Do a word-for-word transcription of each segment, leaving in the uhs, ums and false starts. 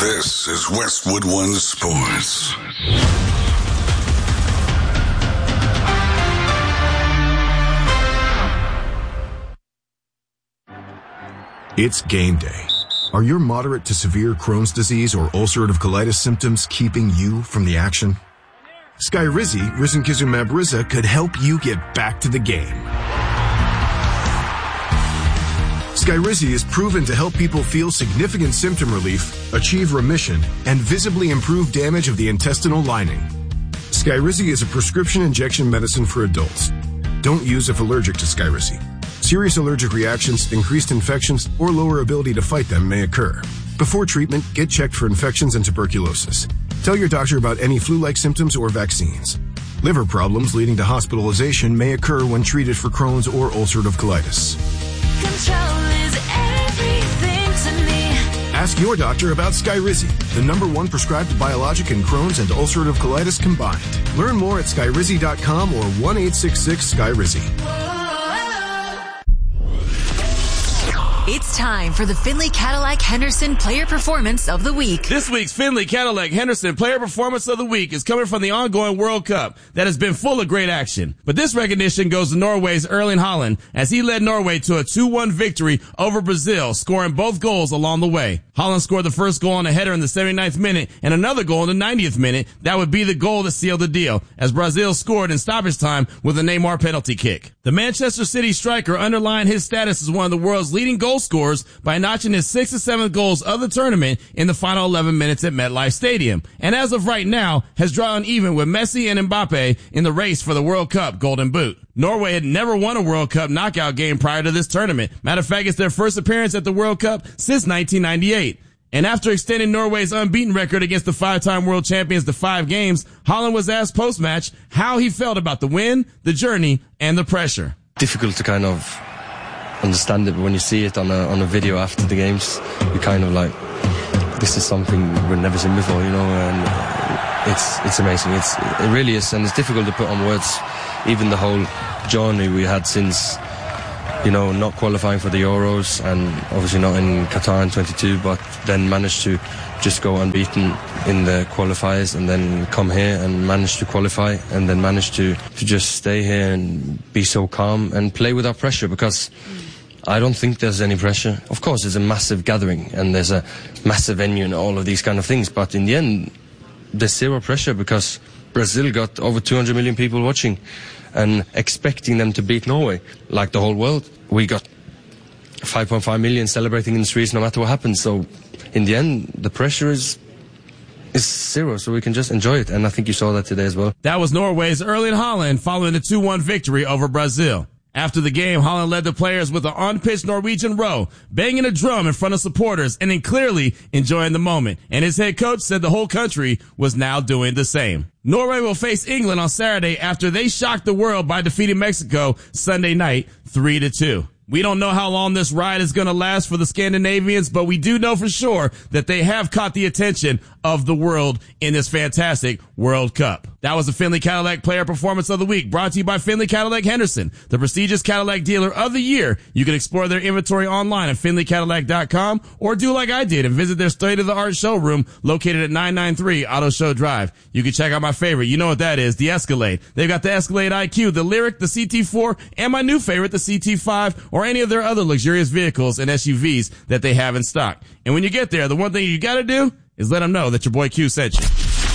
This is Westwood One Sports. It's game day. Are your moderate to severe Crohn's disease or ulcerative colitis symptoms keeping you from the action? Skyrizi, risankizumab Riza, could help you get back to the game. Skyrizi is proven to help people feel significant symptom relief, achieve remission, and visibly improve damage of the intestinal lining. Skyrizi is a prescription injection medicine for adults. Don't use if allergic to Skyrizi. Serious allergic reactions, increased infections, or lower ability to fight them may occur. Before treatment, get checked for infections and tuberculosis. Tell your doctor about any flu-like symptoms or vaccines. Liver problems leading to hospitalization may occur when treated for Crohn's or ulcerative colitis. Control is everything to me. Ask your doctor about Skyrizi, the number one prescribed biologic in Crohn's and ulcerative colitis combined. Learn more at skyrizi dot com or one eight six six Skyrizi. It's time for the Findlay Cadillac Henderson Player Performance of the Week. This week's Findlay Cadillac Henderson Player Performance of the Week is coming from the ongoing World Cup that has been full of great action. But this recognition goes to Norway's Erling Haaland as he led Norway to a two one victory over Brazil, scoring both goals along the way. Haaland scored the first goal on a header in the seventy-ninth minute and another goal in the ninetieth minute. That would be the goal that sealed the deal, as Brazil scored in stoppage time with a Neymar penalty kick. The Manchester City striker underlined his status as one of the world's leading goal scorers by notching his sixth and seventh goals of the tournament in the final eleven minutes at MetLife Stadium, and as of right now has drawn even with Messi and Mbappe in the race for the World Cup Golden Boot. Norway had never won a World Cup knockout game prior to this tournament. Matter of fact, it's their first appearance at the World Cup since nineteen ninety-eight. And after extending Norway's unbeaten record against the five-time world champions to five games, Haaland was asked post-match how he felt about the win, the journey, and the pressure. Difficult to kind of understand it, but when you see it on a on a video after the games, you kind of like, this is something we've never seen before, you know, and it's it's amazing. It's it really is, and it's difficult to put on words. Even the whole journey we had since, you know, not qualifying for the Euros and obviously not in Qatar in twenty-two, but then managed to just go unbeaten in the qualifiers and then come here and manage to qualify and then manage to, to just stay here and be so calm and play without pressure, because I don't think there's any pressure. Of course, there's a massive gathering and there's a massive venue and all of these kind of things, but in the end, there's zero pressure because Brazil got over two hundred million people watching and expecting them to beat Norway, like the whole world. We got five point five million celebrating in the streets no matter what happens. So in the end, the pressure is is zero, so we can just enjoy it. And I think you saw that today as well. That was Norway's Erling Haaland following the two one victory over Brazil. After the game, Haaland led the players with an on-pitch Norwegian row, banging a drum in front of supporters and then clearly enjoying the moment. And his head coach said the whole country was now doing the same. Norway will face England on Saturday after they shocked the world by defeating Mexico Sunday night three to two. We don't know how long this ride is going to last for the Scandinavians, but we do know for sure that they have caught the attention of the world in this fantastic World Cup. That was the Findlay Cadillac Player Performance of the Week, brought to you by Findlay Cadillac Henderson, the prestigious Cadillac dealer of the year. You can explore their inventory online at Findlay Cadillac dot com or do like I did and visit their state-of-the-art showroom located at nine ninety-three Auto Show Drive. You can check out my favorite, you know what that is, the Escalade. They've got the Escalade I Q, the Lyric, the C T four, and my new favorite, the C T five, or any of their other luxurious vehicles and S U Vs that they have in stock. And when you get there, the one thing you gotta do is let them know that your boy Q sent you.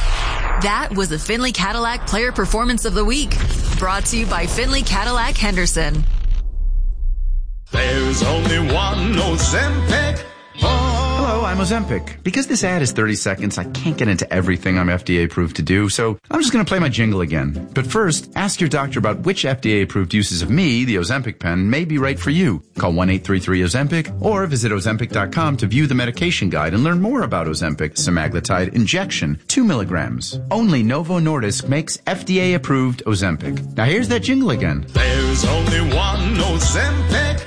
That was the Findlay Cadillac Player Performance of the Week, brought to you by Findlay Cadillac Henderson. There's only one Ozempic. Hello, I'm Ozempic. Because this ad is thirty seconds, I can't get into everything I'm F D A approved to do, so I'm just going to play my jingle again. But first, ask your doctor about which F D A approved uses of me, the Ozempic pen, may be right for you. Call one eight three three Ozempic or visit Ozempic dot com to view the medication guide and learn more about Ozempic semaglutide injection, two milligrams. Only Novo Nordisk makes F D A approved Ozempic. Now here's that jingle again. There's only one Ozempic.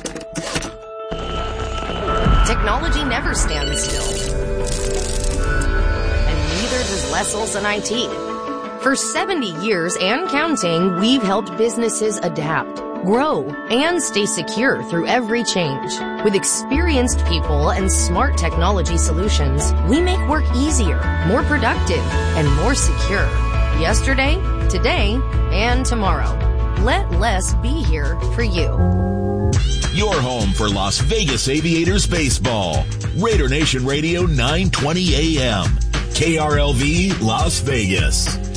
Technology never stands still. And neither does Les Olson I T. For seventy years and counting, we've helped businesses adapt, grow, and stay secure through every change. With experienced people and smart technology solutions, we make work easier, more productive, and more secure. Yesterday, today, and tomorrow. Let Les be here for you. Your home for Las Vegas Aviators baseball. Raider Nation Radio nine twenty A M. K R L V Las Vegas.